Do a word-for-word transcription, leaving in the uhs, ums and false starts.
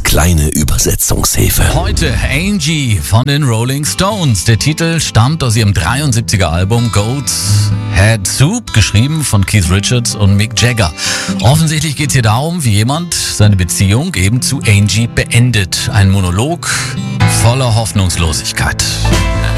kleine Übersetzungshilfe. Heute Angie von den Rolling Stones. Der Titel stammt aus ihrem dreiundsiebziger Album Goat's Head Soup, geschrieben von Keith Richards und Mick Jagger. Offensichtlich geht es hier darum, wie jemand seine Beziehung eben zu Angie beendet. Ein Monolog voller Hoffnungslosigkeit.